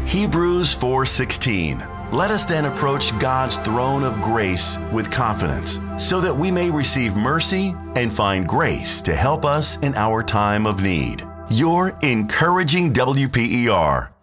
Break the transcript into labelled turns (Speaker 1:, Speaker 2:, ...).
Speaker 1: Hebrews 4:16. Let us then approach God's throne of grace with confidence, so that we may receive mercy and find grace to help us in our time of need. Your encouraging WPER.